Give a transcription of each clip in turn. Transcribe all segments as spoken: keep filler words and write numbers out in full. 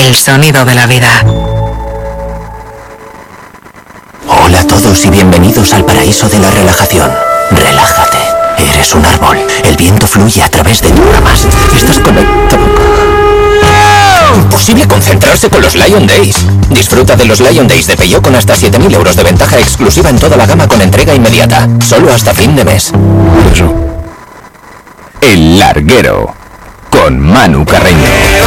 El sonido de la vida. Hola a todos y bienvenidos al paraíso de la relajación. Relájate. Eres un árbol. El viento fluye a través de tus ramas. Estás conectado. Imposible concentrarse con los Lion Days. Disfruta de los Lion Days de Peugeot con hasta siete mil euros de ventaja exclusiva en toda la gama con entrega inmediata. Solo hasta fin de mes. Eso. El Larguero. Con Manu Carreño.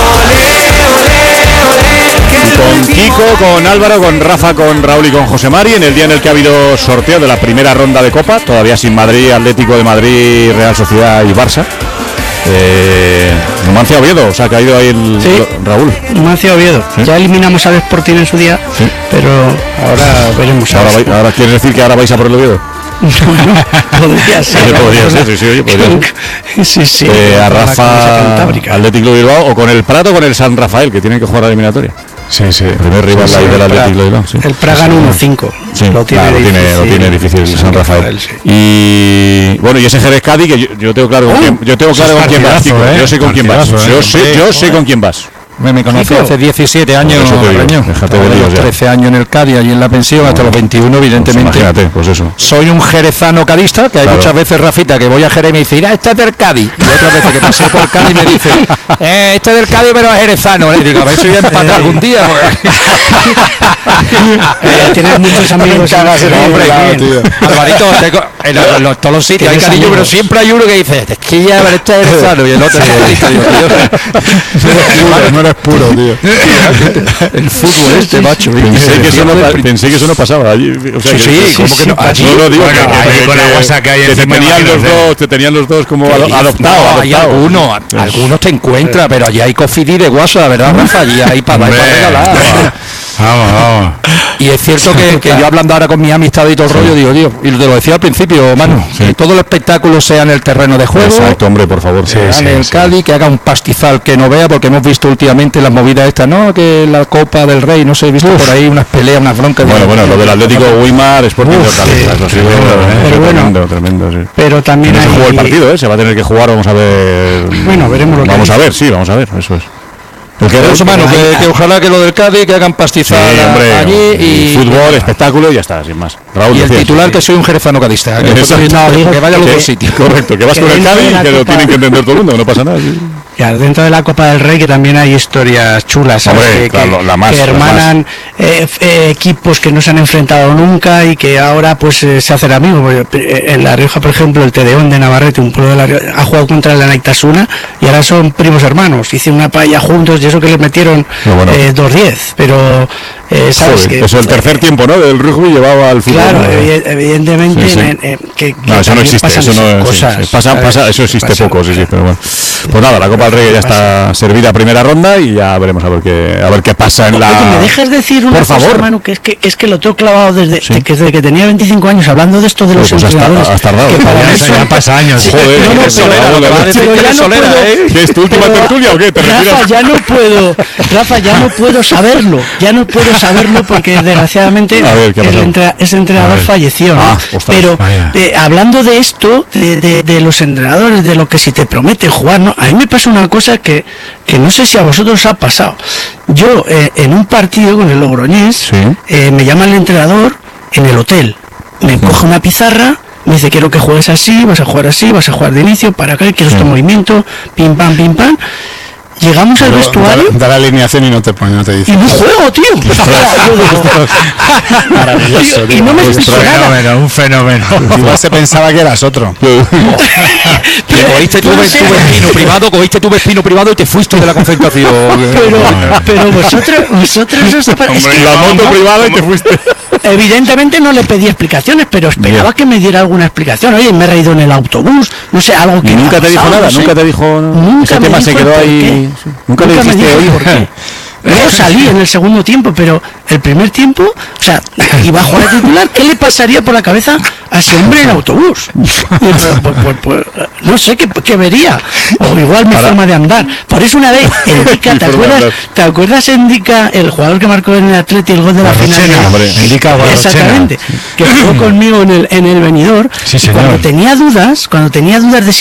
Con Kiko, con Álvaro, con Rafa, con Raúl y con José Mari, en el día en el que ha habido sorteo de la primera ronda de Copa, todavía sin Madrid, Atlético de Madrid, Real Sociedad y Barça. Eh, Numancia Oviedo, o sea, ha caído ahí el sí, Raúl. Numancia Oviedo. ¿Sí? Ya eliminamos al Sporting en su día, sí, pero ahora veremos. Ahora, vai, ahora quieres decir que ahora vais a por el Oviedo. No, no, podría ser. Sí, podría ser, sí, sí, oye, podría ser. Sí, sí. Eh, a Rafa, Atlético de Bilbao, o con el Prato o con el San Rafael, que tienen que jugar la eliminatoria. Sí, sí. El primer rival sí, sí, del Atlético de Bilbao. Sí. El Praga en uno cinco. Sí, lo tiene, claro, difícil, lo tiene difícil el San Rafael. Sí. Y bueno, y ese Jerez Cádiz, que yo, yo tengo claro con quién, yo tengo claro con quién vas, ¿eh? Yo sé con quién vas. Yo sé, yo sé con quién vas. Me, me conocí hace diecisiete años, digo, déjate de los trece años en el Cádiz, allí en la pensión, hasta los veintiuno, evidentemente. Pues imagínate, pues eso. Soy un jerezano cadista, que hay claro. muchas veces, Rafita, que voy a Jerez y me dice, mira, este es del Cádiz. Y otras veces que pasé por Cádiz me dice, eh, este es del Cádiz, pero es jerezano. Le digo, a ver si voy a empatar algún día. eh, Tienes muchos amigos. Hombre, Alvarito, tengo, en los, los, todos los sitios hay cariño, pero siempre hay uno que dice, es que ya, este es jerezano. Y el otro es no eres puro, tío. El fútbol este, macho. Pensé que, eso no, pensé que eso no pasaba allí. O sea, sí, que, sí, como que no. Allí no lo digo. Bueno, que, que, que, con la guasa que hay que te tenían los dos, te tenían los dos como adoptados. No, hay algunos, algunos te encuentras, pero allí hay cofidí de guasa, la verdad, Rafa, allí hay para regalar. Vamos, vamos. Y es cierto que, que yo hablando ahora con mi amistad y todo el sí. rollo, digo, tío, y te lo decía al principio, Manu, sí. que todo el espectáculo sea en el terreno de juego. Exacto, hombre, por favor. Sí, sí, en el sí. Cádiz, que haga un pastizal que no vea, porque hemos visto últimamente las movidas estas, ¿no? Que la Copa del Rey, no sé, he visto Uf. por ahí unas peleas, unas broncas. Bueno, de... bueno, lo del Atlético Weimar, Sporting de Hortaleza, eso sí, tremendo, tremendo, tremendo, sí. Pero también hay... se jugó el partido, ¿eh? Se va a tener que jugar, vamos a ver. Bueno, veremos lo que Vamos a ver, sí, vamos a ver, eso es. Que, mano, que, que ojalá que lo del Cádiz, que hagan pastizal sí, hombre, allí y fútbol, espectáculo y ya está, sin más. Raúl, y el titular sí. que soy un jerezano cadista, que, no, que vaya a los dos sitios. Correcto, que vas que con el Cádiz y que lo tienen que entender todo el mundo, no pasa nada. Sí. Ya, dentro de la Copa del Rey que también hay historias chulas, ¿sabes? Hombre, que, claro, que, la más, que hermanan eh, eh, equipos que no se han enfrentado nunca y que ahora pues eh, se hacen amigos. En La Rioja, por ejemplo, el Tedeón de Navarrete, un pueblo de La Rioja, ha jugado contra el Anaitasuna y ahora son primos hermanos. Hicieron una paella juntos y eso que les metieron bueno. eh, dos diez, pero eh, sabes Joder, que eso el tercer eh, tiempo, ¿no? Del rugby llevaba al fútbol. Claro, ¿no? evidentemente sí, sí. En, en, que, que no, eso no existe, eso no cosas, sí, sí. Pasa, pasa, eso existe pasa, poco, sí, sí, pero bueno. Pues nada, la Copa del Rey ya está servida a primera ronda y ya veremos a ver qué a ver qué pasa en la. Oye, ¿me dejas decir una Por cosa, favor. hermano? Que es que es que lo tengo clavado desde, ¿Sí? de, que, desde que tenía veinticinco años hablando de esto de los pues entrenadores. Has tardado. Que para ya, eso ya pasa años. Joder, no, no, qué solera, pero, pero, pero ya no solera, puedo, ¿eh? ¿Qué es tu última pero, tertulia o qué? ¿Te Rafa, ya no puedo, Rafa, ya no puedo saberlo, ya no puedo saberlo porque desgraciadamente ver, el entre, ese entrenador falleció, ¿no? Ah, pero eh, hablando de esto, de, de, de los entrenadores, de lo que si te promete jugar, ¿no? A mí me pasa una cosa que, que no sé si a vosotros os ha pasado. Yo, eh, en un partido con el Logroñés, ¿Sí? eh, me llama el entrenador en el hotel, me ¿Sí? coge una pizarra, me dice, quiero que juegues así, vas a jugar así, vas a jugar de inicio, para acá, quiero ¿Sí? este movimiento, pim pam, pim pam. Llegamos al vestuario. Da, da la alineación y no te pone, no te dice. Y no juego, tío. Maravilloso, tío. Y no me explico nada. Un fenómeno. Igual se pensaba que eras otro. Pero cogiste tu, no sé. tu vecino privado, cogiste tu vecino privado y te fuiste de la concentración. Pero, pero vosotros, vosotros os Hombre, es que la moto privada y te fuiste. Evidentemente no le pedí explicaciones, pero esperaba Bien. que me diera alguna explicación. Oye, me he reído en el autobús, no sé, algo que. ¿Y nunca te dijo nada? No sé. ¿Nunca te dijo? Nunca ese me tema dijo se quedó ahí. Sí. Nunca, Nunca le dijiste, me dijo oye, por qué. Luego salí en el segundo tiempo, pero el primer tiempo, o sea, iba a jugar a titular, ¿qué le pasaría por la cabeza a ese hombre en autobús? Pues, pues, pues, no sé qué, qué vería, o igual mi Para. forma de andar. Por eso una vez, Endica, ¿te acuerdas? ¿Te acuerdas Endica, el jugador que marcó en el Atleti el gol de la final? Endica, exactamente, que jugó conmigo en el en el Benidorm. Sí, y cuando tenía dudas, cuando tenía dudas de si